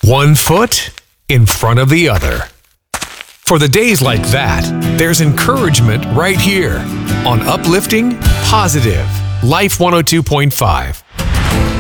One foot in front of the other. For the days like that, there's encouragement right here on Uplifting Positive Life 102.5.